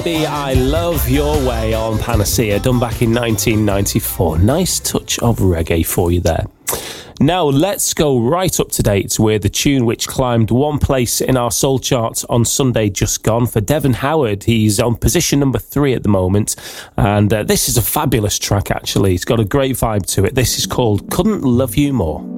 Baby, I Love Your Way on Panacea, done back in 1994. Nice touch of reggae for you there. Now, let's go right up to date with the tune which climbed one place in our soul chart on Sunday just gone for Devon Howard. He's on position number 3 at the moment, and this is a fabulous track, actually. It's got a great vibe to it. This is called Couldn't Love You More.